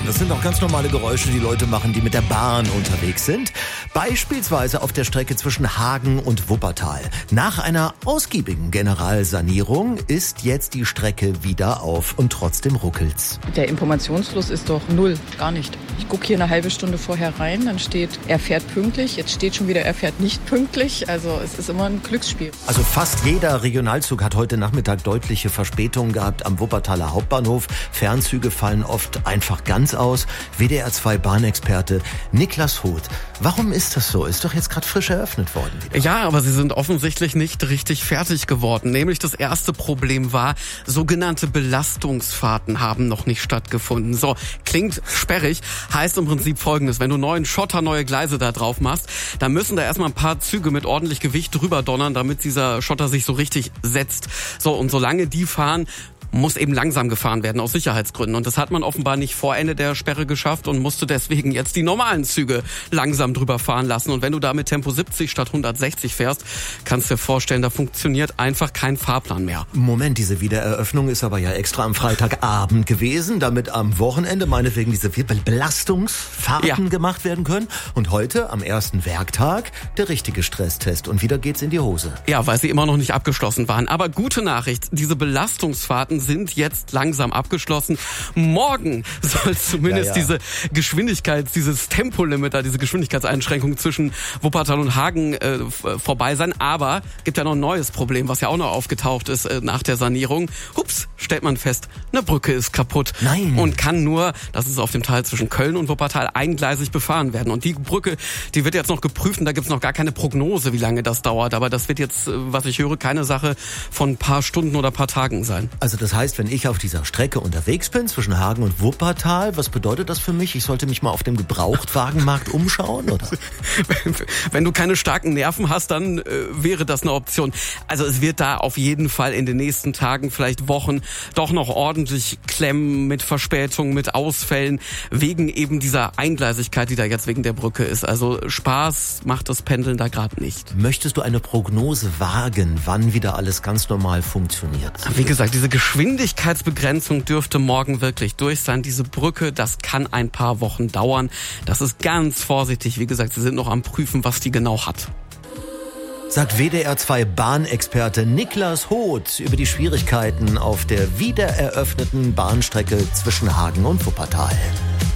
Das sind auch ganz normale Geräusche, die Leute machen, die mit der Bahn unterwegs sind. Beispielsweise auf der Strecke zwischen Hagen und Wuppertal. Nach einer ausgiebigen Generalsanierung ist jetzt die Strecke wieder auf und trotzdem ruckelt's. Der Informationsfluss ist doch null, gar nicht. Ich gucke hier eine halbe Stunde vorher rein, dann steht, er fährt pünktlich. Jetzt steht schon wieder, er fährt nicht pünktlich. Also es ist immer ein Glücksspiel. Also fast jeder Regionalzug hat heute Nachmittag deutliche Verspätungen gehabt am Wuppertaler Hauptbahnhof. Fernzüge fallen oft einfach ganz aus. WDR 2 Bahnexperte Niklas Hoth. Warum ist das so? Ist doch jetzt gerade frisch eröffnet worden. Wieder. Ja, aber sie sind offensichtlich nicht richtig fertig geworden. Nämlich das erste Problem war, sogenannte Belastungsfahrten haben noch nicht stattgefunden. So, klingt sperrig, heißt im Prinzip Folgendes. Wenn du neue Gleise da drauf machst, dann müssen da erstmal ein paar Züge mit ordentlich Gewicht drüber donnern, damit dieser Schotter sich so richtig setzt. So, und solange die fahren, muss eben langsam gefahren werden aus Sicherheitsgründen. Und das hat man offenbar nicht vor Ende der Sperre geschafft und musste deswegen jetzt die normalen Züge langsam drüber fahren lassen. Und wenn du da mit Tempo 70 statt 160 fährst, kannst du dir vorstellen, da funktioniert einfach kein Fahrplan mehr. Moment, diese Wiedereröffnung ist aber ja extra am Freitagabend gewesen, damit am Wochenende meinetwegen diese Belastungsfahrten gemacht werden können. Und heute, am ersten Werktag, der richtige Stresstest. Und wieder geht's in die Hose. Ja, weil sie immer noch nicht abgeschlossen waren. Aber gute Nachricht, diese Belastungsfahrten sind jetzt langsam abgeschlossen. Morgen soll zumindest diese dieses Tempolimit, diese Geschwindigkeitseinschränkung zwischen Wuppertal und Hagen vorbei sein. Aber gibt ja noch ein neues Problem, was ja auch noch aufgetaucht ist nach der Sanierung. Hups, stellt man fest, eine Brücke ist kaputt. Nein. Und kann nur, das ist auf dem Teil zwischen Köln und Wuppertal, eingleisig befahren werden. Und die Brücke, die wird jetzt noch geprüft und da gibt's noch gar keine Prognose, wie lange das dauert. Aber das wird jetzt, was ich höre, keine Sache von ein paar Stunden oder ein paar Tagen sein. Also das heißt, wenn ich auf dieser Strecke unterwegs bin, zwischen Hagen und Wuppertal, was bedeutet das für mich? Ich sollte mich mal auf dem Gebrauchtwagenmarkt umschauen, oder? Wenn du keine starken Nerven hast, dann wäre das eine Option. Also es wird da auf jeden Fall in den nächsten Tagen, vielleicht Wochen, doch noch ordentlich klemmen mit Verspätungen, mit Ausfällen, wegen eben dieser Eingleisigkeit, die da jetzt wegen der Brücke ist. Also Spaß macht das Pendeln da gerade nicht. Möchtest du eine Prognose wagen, wann wieder alles ganz normal funktioniert? Wie gesagt, diese Geschwindigkeitsbegrenzung dürfte morgen wirklich durch sein. Diese Brücke, das kann ein paar Wochen dauern. Das ist ganz vorsichtig. Wie gesagt, sie sind noch am Prüfen, was die genau hat. Sagt WDR 2 Bahnexperte Niklas Hoth über die Schwierigkeiten auf der wiedereröffneten Bahnstrecke zwischen Hagen und Wuppertal.